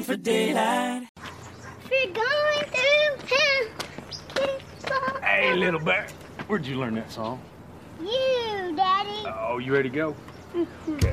for daylight. We're going through town. Hey, little bear. Where'd you learn that song? You, Daddy. Oh, you ready to go? Mhm. Okay.